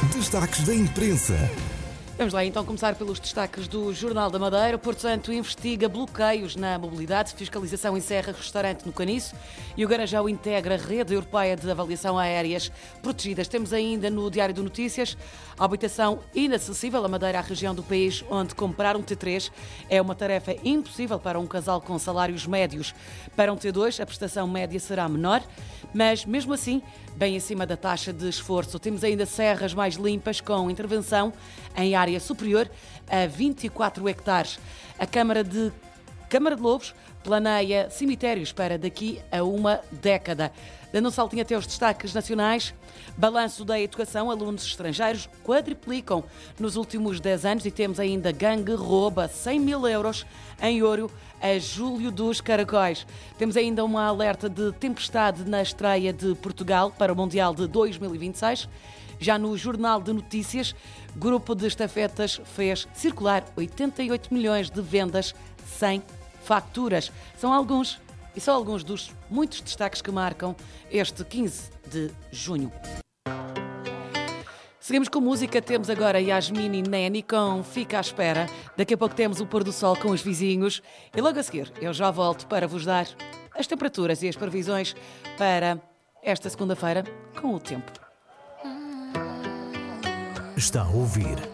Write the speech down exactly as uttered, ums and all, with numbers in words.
Destaques da imprensa. Vamos lá então começar pelos destaques do Jornal da Madeira. Porto Santo investiga bloqueios na mobilidade, fiscalização encerra restaurante no Caniço e o Garanjal integra a rede europeia de avaliação aéreas protegidas. Temos ainda no Diário de Notícias a habitação inacessível. A Madeira, a região do país onde comprar um T três é uma tarefa impossível para um casal com salários médios. Para um T dois, a prestação média será menor, mas mesmo assim, bem acima da taxa de esforço. Temos ainda serras mais limpas com intervenção em área superior a vinte e quatro hectares. A Câmara de Câmara de Lobos planeia cemitérios para daqui a uma década. Dando um saltinho até os destaques nacionais, balanço da educação, alunos estrangeiros quadriplicam nos últimos dez anos e temos ainda gangue rouba cem mil euros em ouro a Júlio dos Caracóis. Temos ainda uma alerta de tempestade na estreia de Portugal para o Mundial de dois mil e vinte e seis. Já no Jornal de Notícias, grupo de estafetas fez circular oitenta e oito milhões de vendas sem facturas. São alguns, e só alguns dos muitos destaques que marcam este quinze de junho. Seguimos com música, temos agora Yasmine Neni com Fica à Espera. Daqui a pouco temos o pôr do sol com os vizinhos e logo a seguir eu já volto para vos dar as temperaturas e as previsões para esta segunda-feira com o tempo. Está a ouvir